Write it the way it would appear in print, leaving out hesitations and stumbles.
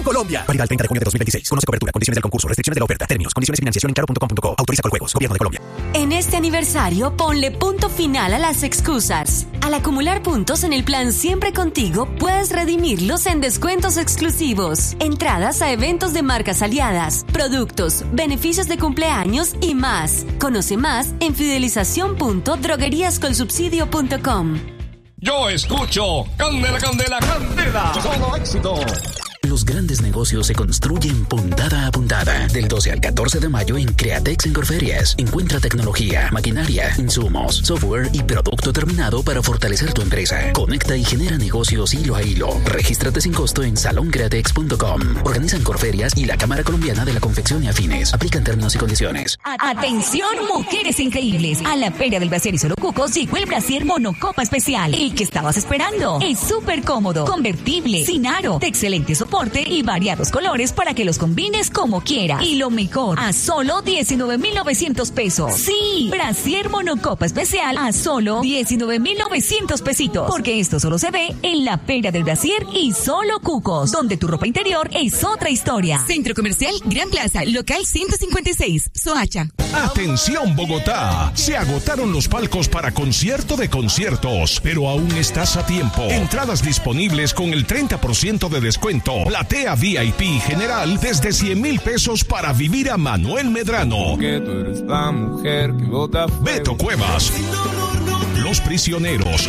Colombia. Válido al 30 de junio de 2026. Conoce cobertura, condiciones del concurso, restricciones de la oferta, términos, condiciones y financiación en claro.com.co. Autoriza Coljuegos. Gobierno de Colombia. En este aniversario, ponle punto final a las excusas. Al acumular puntos en el plan Siempre Contigo, puedes redimirlos en descuentos exclusivos, entradas a eventos de marcas aliadas, productos, beneficios de cumpleaños y más. Conoce más en fidelización.drogueriascolsubsidio.com. Yo escucho Candela, Candela, Candela. Solo éxito. Los grandes negocios se construyen puntada a puntada. Del 12 al 14 de mayo en Createx en Corferias. Encuentra tecnología, maquinaria, insumos, software y producto terminado para fortalecer tu empresa. Conecta y genera negocios hilo a hilo. Regístrate sin costo en saloncreatex.com. Organizan Corferias y la Cámara Colombiana de la Confección y Afines. Aplican términos y condiciones. Atención, mujeres increíbles. A la Feria del Brasier y Solo Cucos llegó el Brasier Monocopa Especial. El que estabas esperando. Es súper cómodo, convertible, sin aro, de excelente soporte y variados colores para que los combines como quieras. Y lo mejor, a solo 19,900 pesos. Sí, Brasier Monocopa Especial a solo 19,900 pesitos. Porque esto solo se ve en la Feria del Brasier y Solo Cucos, donde tu ropa interior es otra historia. Centro Comercial Gran Plaza, local 156, Soacha. Atención Bogotá, se agotaron los palcos para concierto de conciertos, pero aún estás a tiempo. Entradas disponibles con el 30% de descuento. Platea VIP general desde 100,000 pesos para vivir a Manuel Medrano, Beto Cuevas, Los Prisioneros,